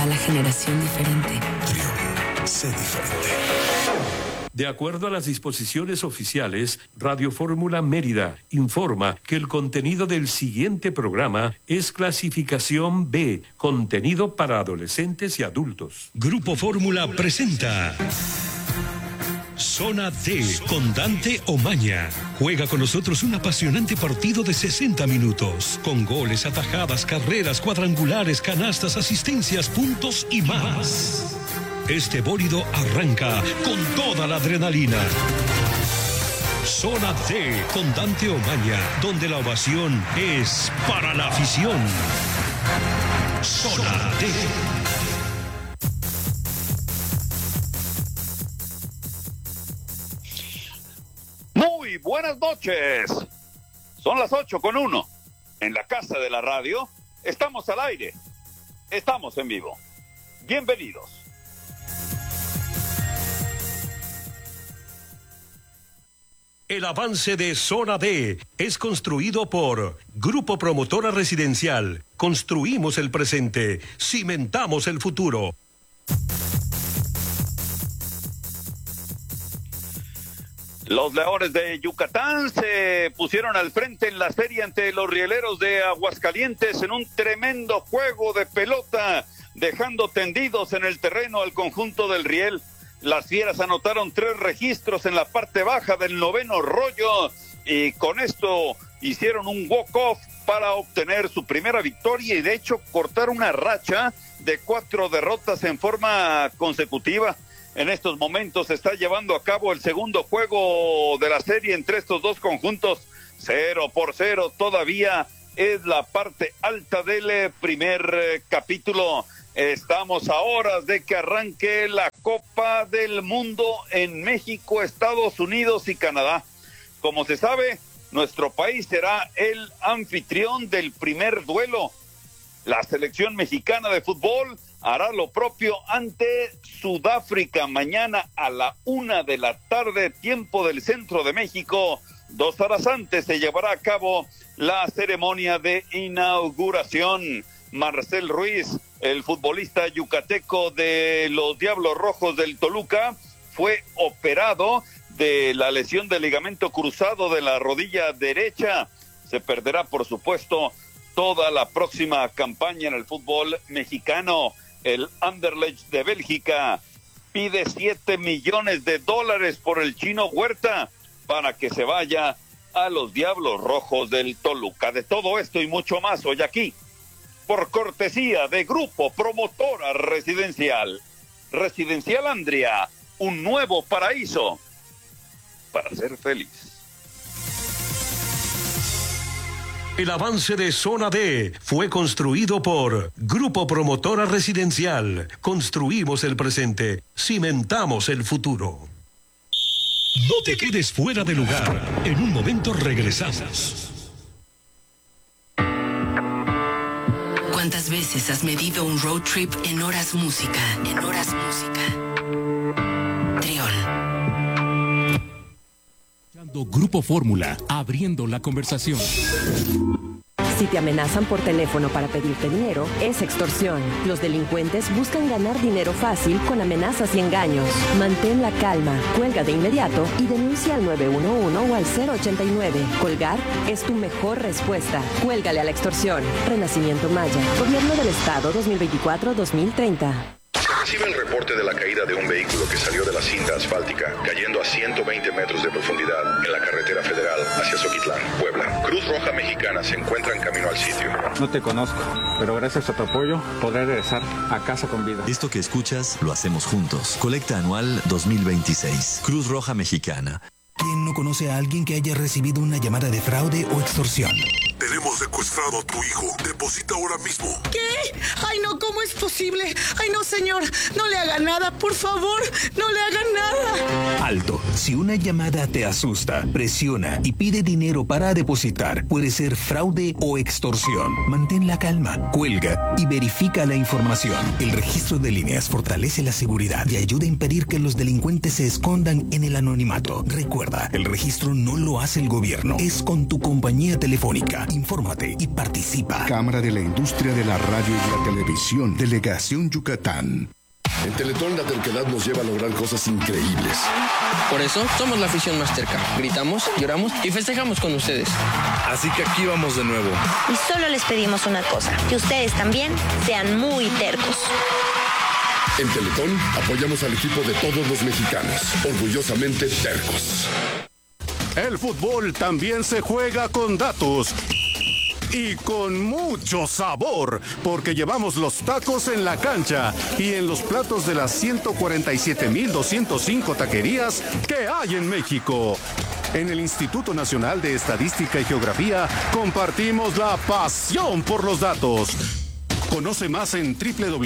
la generación diferente. Trión, sé diferente. De acuerdo a las disposiciones oficiales, Radio Fórmula Mérida informa que el contenido del siguiente programa es clasificación B, contenido para adolescentes y adultos. Grupo Fórmula presenta Zona D con Dante Omaña. Juega con nosotros un apasionante partido de 60 minutos, con goles, atajadas, carreras, cuadrangulares, canastas, asistencias, puntos y más. Este bólido arranca con toda la adrenalina. Zona D con Dante Omaña, donde la ovación es para la afición. Zona D. Muy buenas noches. Son las 8:01. En la casa de la radio estamos al aire. Estamos en vivo. Bienvenidos. El avance de Zona D es construido por Grupo Promotora Residencial. Construimos el presente, cimentamos el futuro. Los Leones de Yucatán se pusieron al frente en la serie ante los Rieleros de Aguascalientes en un tremendo juego de pelota, dejando tendidos en el terreno al conjunto del Riel. Las Fieras anotaron 3 registros en la parte baja del noveno rollo y con esto hicieron un walk-off para obtener su primera victoria y de hecho cortar una racha de 4 derrotas en forma consecutiva. En estos momentos se está llevando a cabo el segundo juego de la serie entre estos dos conjuntos, 0-0, todavía es la parte alta del primer capítulo. Estamos a horas de que arranque la Copa del Mundo en México, Estados Unidos y Canadá. Como se sabe, nuestro país será el anfitrión del primer duelo. La selección mexicana de fútbol hará lo propio ante Sudáfrica mañana a la 1:00 p.m, tiempo del centro de México. 2 horas antes se llevará a cabo la ceremonia de inauguración. Marcel Ruiz, el futbolista yucateco de los Diablos Rojos del Toluca, fue operado de la lesión del ligamento cruzado de la rodilla derecha. Se perderá, por supuesto, toda la próxima campaña en el fútbol mexicano. El Anderlecht de Bélgica pide $7 millones por el Chino Huerta para que se vaya a los Diablos Rojos del Toluca. De todo esto y mucho más hoy aquí, por cortesía de Grupo Promotora Residencial. Residencial Andria, un nuevo paraíso para ser feliz. El avance de Zona D fue construido por Grupo Promotora Residencial. Construimos el presente, cimentamos el futuro. No te quedes fuera de lugar. En un momento regresamos. ¿Cuántas veces has medido un road trip en horas música? En horas música. Trión. Grupo Fórmula, abriendo la conversación. Si te amenazan por teléfono para pedirte dinero, es extorsión. Los delincuentes buscan ganar dinero fácil con amenazas y engaños. Mantén la calma, cuelga de inmediato y denuncia al 911 o al 089. Colgar es tu mejor respuesta. Cuélgale a la extorsión. Renacimiento Maya. Gobierno del Estado 2024-2030. Recibe el reporte de la caída de un vehículo que salió de la cinta asfáltica, cayendo a 120 metros de profundidad en la carretera federal hacia Zoquitlán, Puebla. Cruz Roja Mexicana se encuentra en camino al sitio. No te conozco, pero gracias a tu apoyo podré regresar a casa con vida. Esto que escuchas lo hacemos juntos. Colecta anual 2026. Cruz Roja Mexicana. ¿Quién no conoce a alguien que haya recibido una llamada de fraude o extorsión? Tenemos secuestrado a tu hijo. Deposita ahora mismo. ¿Qué? Ay, no, ¿cómo es posible? Ay, no, señor. No le haga nada, por favor. No le haga nada. Alto. Si una llamada te asusta, presiona y pide dinero para depositar, puede ser fraude o extorsión. Mantén la calma, cuelga y verifica la información. El registro de líneas fortalece la seguridad y ayuda a impedir que los delincuentes se escondan en el anonimato. Recuerda, el registro no lo hace el gobierno. Es con tu compañía telefónica. Infórmate y participa. Cámara de la Industria de la Radio y la Televisión, Delegación Yucatán. En Teletón la terquedad nos lleva a lograr cosas increíbles. Por eso somos la afición más terca. Gritamos, lloramos y festejamos con ustedes. Así que aquí vamos de nuevo. Y solo les pedimos una cosa, que ustedes también sean muy tercos. En Teletón apoyamos al equipo de todos los mexicanos, orgullosamente tercos. El fútbol también se juega con datos. Y con mucho sabor, porque llevamos los tacos en la cancha y en los platos de las 147,205 taquerías que hay en México. En el Instituto Nacional de Estadística y Geografía compartimos la pasión por los datos. Conoce más en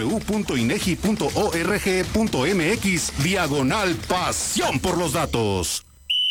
www.inegi.org.mx/pasión por los datos.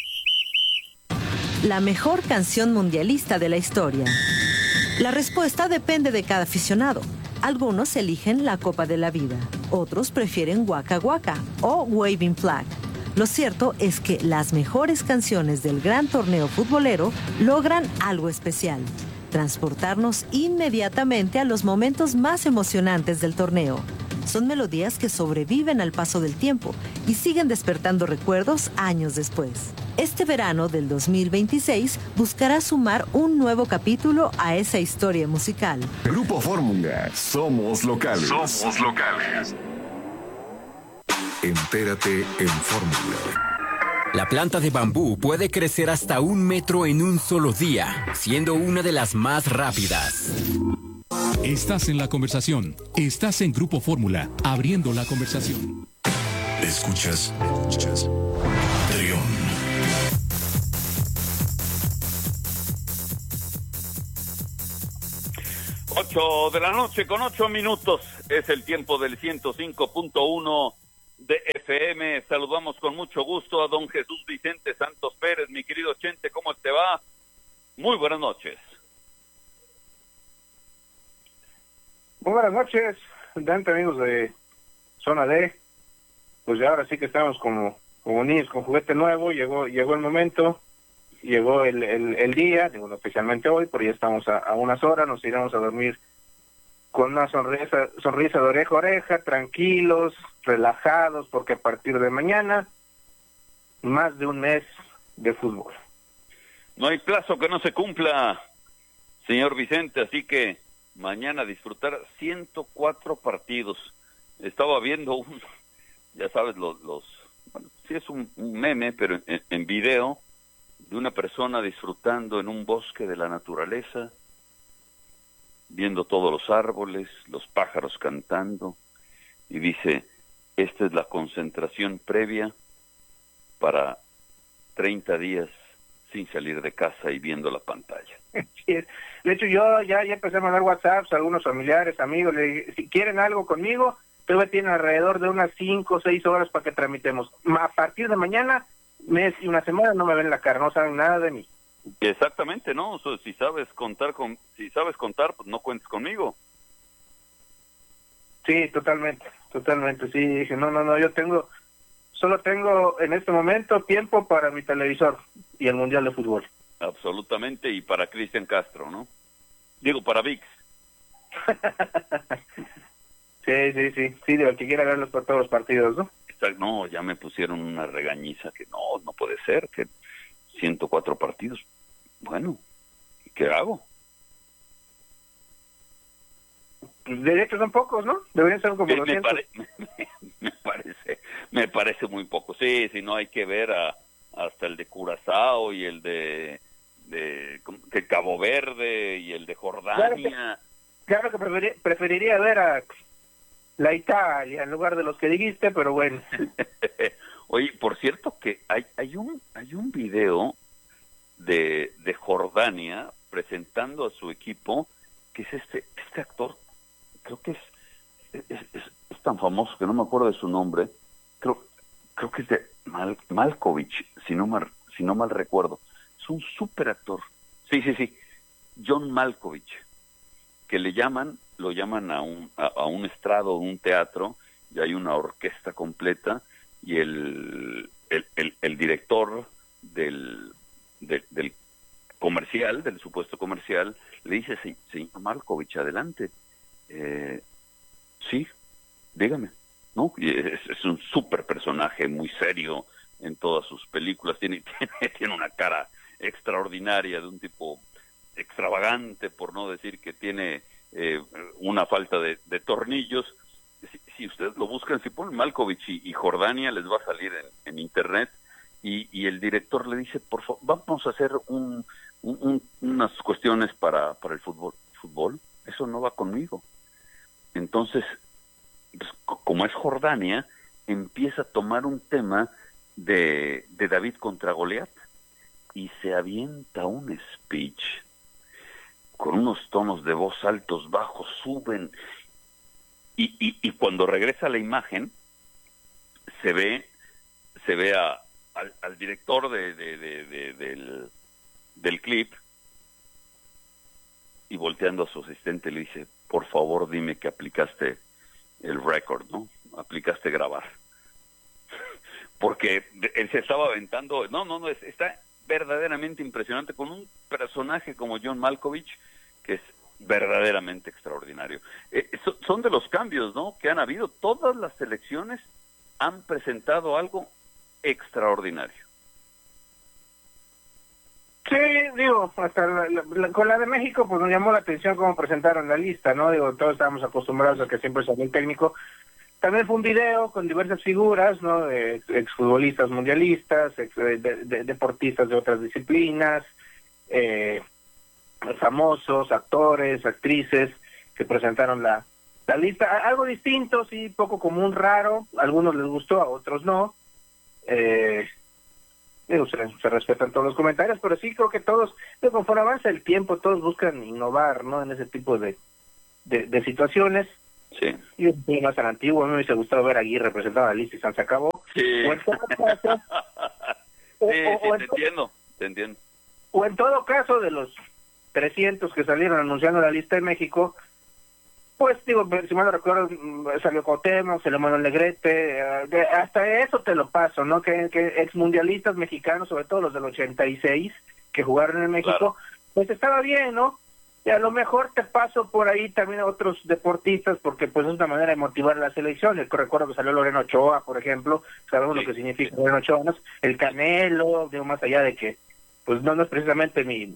La mejor canción mundialista de la historia. La respuesta depende de cada aficionado. Algunos eligen la Copa de la Vida, otros prefieren Waka Waka o Waving Flag. Lo cierto es que las mejores canciones del gran torneo futbolero logran algo especial: transportarnos inmediatamente a los momentos más emocionantes del torneo. Son melodías que sobreviven al paso del tiempo y siguen despertando recuerdos años después. Este verano del 2026 buscará sumar un nuevo capítulo a esa historia musical. Grupo Fórmula, somos locales. Somos locales. Entérate en Fórmula. La planta de bambú puede crecer hasta 1 metro en un solo día, siendo una de las más rápidas. Estás en la conversación. Estás en Grupo Fórmula, abriendo la conversación. Escuchas Trión. Ocho de la noche con 8 minutos. Es el tiempo del 105.1 de FM. Saludamos con mucho gusto a don Jesús Vicente Santos Pérez. Mi querido Chente, ¿cómo te va? Muy buenas noches. Muy buenas noches, Dante, amigos de Zona D. Pues ya ahora sí que estamos como niños con juguete nuevo. Llegó el momento, llegó el día, digo, no especialmente hoy, pero ya estamos a unas horas. Nos iremos a dormir con una sonrisa de oreja a oreja, tranquilos, relajados, porque a partir de mañana, más de un mes de fútbol. No hay plazo que no se cumpla, señor Vicente, así que mañana disfrutar 104 partidos. Estaba viendo ya sabes, bueno, sí es un meme, pero en video, de una persona disfrutando en un bosque de la naturaleza, viendo todos los árboles, los pájaros cantando, y dice, esta es la concentración previa para 30 días sin salir de casa y viendo la pantalla. De hecho, yo ya empecé a mandar WhatsApps a algunos familiares, amigos, le dije, si quieren algo conmigo, todavía tienen alrededor de unas 5 o 6 horas para que tramitemos. A partir de mañana, mes y una semana, no me ven la cara, no saben nada de mí. Exactamente, ¿no? O sea, si sabes contar, pues no cuentes conmigo. Sí, totalmente, sí, dije, no, solo tengo en este momento tiempo para mi televisor y el Mundial de Fútbol. Absolutamente, y para Cristian Castro, ¿no? Digo, para ViX. Sí, digo, el que quiera verlos por todos los partidos, ¿no? No, ya me pusieron una regañiza que no puede ser, que 104 partidos. Bueno, ¿qué hago? Pues de hecho son pocos, ¿no? Deberían ser como 200. Me parece muy poco. Sí, no hay que ver hasta el de Curazao y el de Cabo Verde y el de Jordania. Claro que preferiría ver a la Italia en lugar de los que dijiste, pero bueno. Oye, por cierto que hay un video de Jordania presentando a su equipo, que es este actor, creo que es tan famoso que no me acuerdo de su nombre, creo que es de Malkovich, si no mal recuerdo. Es un súper actor. Sí, John Malkovich, que lo llaman a un estrado, un teatro, y hay una orquesta completa, y el director del comercial, del supuesto comercial, le dice, señor Malkovich, adelante. Sí, dígame. ¿No? Y es un súper personaje, muy serio en todas sus películas, tiene una cara extraordinaria, de un tipo extravagante, por no decir que tiene una falta de tornillos. Si ustedes lo buscan, si ponen Malkovich y Jordania, les va a salir en internet, y el director le dice, por favor, vamos a hacer unas cuestiones para el fútbol. ¿Fútbol? Eso no va conmigo. Entonces, pues, como es Jordania, empieza a tomar un tema de David contra Goliat, y se avienta un speech con unos tonos de voz altos, bajos, suben, y cuando regresa la imagen se ve al director del clip, y volteando a su asistente le dice, por favor dime que aplicaste el record, ¿no? Aplicaste grabar. Porque él se estaba aventando, está verdaderamente impresionante, con un personaje como John Malkovich, que es verdaderamente extraordinario. Son de los cambios, ¿no?, que han habido. Todas las selecciones han presentado algo extraordinario. Sí, digo, hasta con la de México, pues nos llamó la atención cómo presentaron la lista, ¿no? Digo, todos estábamos acostumbrados a que siempre salía el técnico. También fue un video con diversas figuras, ¿no? De exfutbolistas mundialistas, deportistas de otras disciplinas, famosos, actores, actrices, que presentaron la lista. Algo distinto, sí, poco común, raro. A algunos les gustó, a otros no. Se respetan todos los comentarios, pero sí creo que todos, conforme avanza el tiempo, todos buscan innovar, ¿no?, en ese tipo de situaciones. Sí. Yo soy más antiguo, a mí me hubiese gustado ver a Aguirre representado a la lista y se acabó. Sí. O en todo caso, te entiendo. O en todo caso, de los 300 que salieron anunciando la lista de México, pues digo, si mal no recuerdo, salió Cuauhtémoc, se le mandó Negrete, hasta eso te lo paso, ¿no? Que exmundialistas mexicanos, sobre todo los del 86, que jugaron en México, claro, pues estaba bien, ¿no? Y a lo mejor te paso por ahí también a otros deportistas, porque pues es una manera de motivar a la selección. Recuerdo que salió Lorena Ochoa, por ejemplo, sabemos lo que significa Lorena Ochoa, ¿no? El Canelo, digo, más allá de que pues no es precisamente mi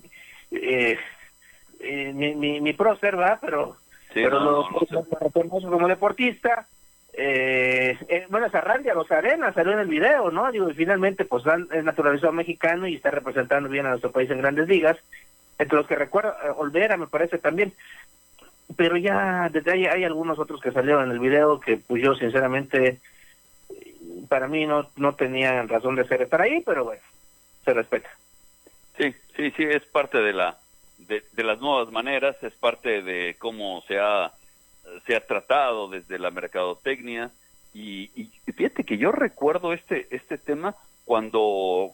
prócer, ¿verdad? Pero lo reconozco como deportista. Bueno, Sarrandia, Los Arenas salió en el video, ¿no? Digo, y finalmente pues es naturalizado mexicano y está representando bien a nuestro país en grandes ligas. Entre los que recuerdo, Olvera me parece también, pero ya desde ahí hay algunos otros que salieron en el video que pues yo sinceramente, para mí no tenían razón de estar ahí, pero bueno, se respeta. Sí, es parte de las nuevas maneras, es parte de cómo se ha tratado desde la mercadotecnia, y fíjate que yo recuerdo este tema cuando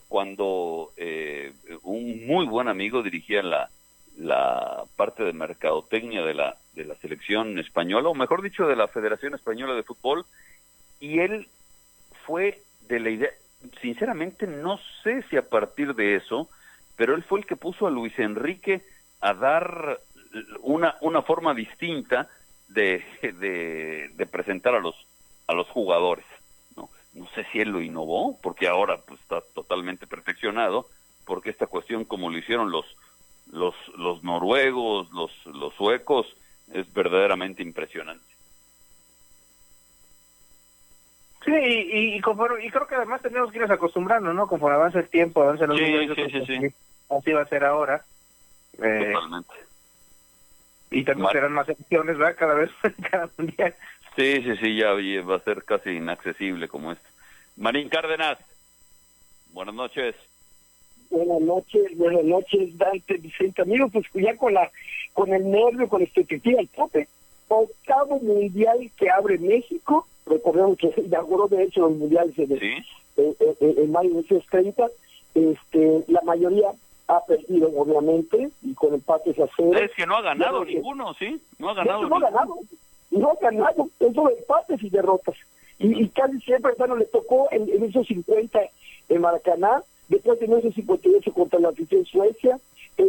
un muy buen amigo dirigía la parte de mercadotecnia de la selección española, o mejor dicho, de la Federación Española de Fútbol, y él fue de la idea, sinceramente no sé si a partir de eso, pero él fue el que puso a Luis Enrique a dar una forma distinta de presentar a los jugadores. No sé si él lo innovó, porque ahora pues está totalmente perfeccionado, porque esta cuestión, como lo hicieron los noruegos, los suecos, es verdaderamente impresionante. Sí, y creo que además tenemos que irnos acostumbrando, ¿no? Conforme avanza el tiempo, avanza los números, sí. Así va a ser ahora. Totalmente. Y también serán más opciones, ¿verdad? Cada vez, cada mundial. Sí, ya va a ser casi inaccesible como esto. Marín Cárdenas, buenas noches. Buenas noches, Dante, Vicente, amigo, pues ya con el nervio, con la expectativa al tope. 8º mundial que abre México, recordemos que se inauguró de hecho los mundiales en mayo de 1930, la mayoría ha perdido obviamente, y con empates a 0. Es que no ha ganado ninguno, ¿sí? No ha ganado. No ha ganado, es solo empates y derrotas. Y casi siempre, bueno, le tocó en esos 50 en Maracaná, después de esos 58 contra la afición Suecia, en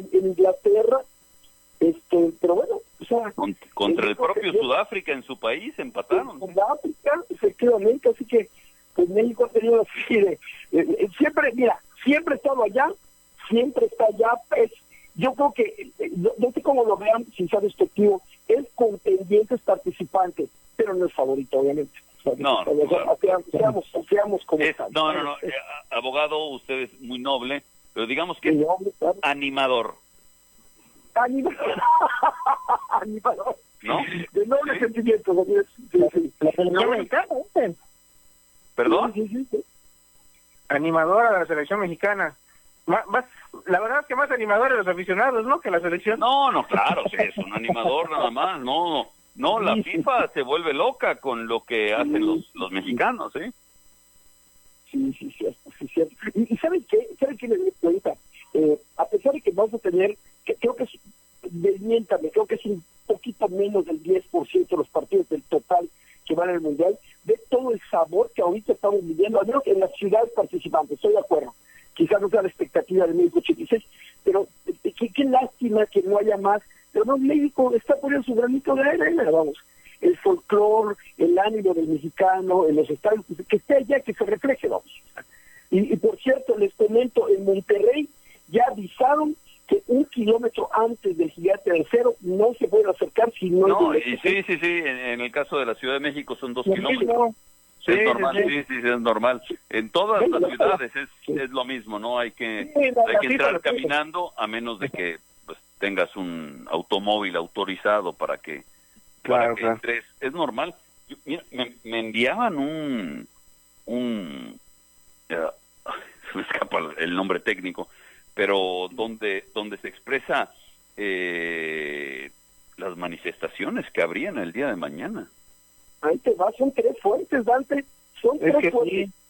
propio Sudáfrica en su país empataron. Sudáfrica, efectivamente, así que pues México ha tenido así de... siempre, mira, siempre ha estado allá, siempre está allá, pues yo creo que, no sé cómo lo vean, sin ser despectivo, es contendiente, es participante, pero no es favorito, obviamente. No, seamos como tal. No, abogado, usted es muy noble, pero digamos que es animador. Animador. ¿No? De noble sentimiento. Sí. La selección mexicana, ¿Perdón? Sí. Animadora de la selección mexicana. La verdad es que más animadores los aficionados, ¿no? Que la selección. No, claro, sí, es un animador nada más, no, la FIFA se vuelve loca con lo que hacen los mexicanos, ¿eh? Sí, cierto. ¿Y saben qué? Les digo ahorita? A pesar de que vamos a tener, creo que es un poquito menos del 10% de los partidos del total que van al Mundial, de todo el sabor que ahorita estamos viviendo, al menos en las ciudades participantes, estoy de acuerdo. Quizás no sea la expectativa del México 86, pero qué lástima que no haya más. Pero no, México está poniendo su granito de arena, vamos. El folclore, el ánimo del mexicano, en los estadios, que esté allá, que se refleje, vamos. Y por cierto, les comento, en Monterrey ya avisaron que 1 kilómetro antes del Gigante del Acero no se puede acercar si no... No, y sí, en el caso de la Ciudad de México son 2 kilómetros. Sí, es normal, sí, es normal. En todas las ciudades es lo mismo, ¿no? Hay que entrar caminando, a menos de que pues tengas un automóvil autorizado para que entres. Es normal. Mira, me enviaban se me escapa el nombre técnico, pero donde se expresa las manifestaciones que habrían el día de mañana. Ahí te va, son 3 fuentes, Dante, son 3 fuentes.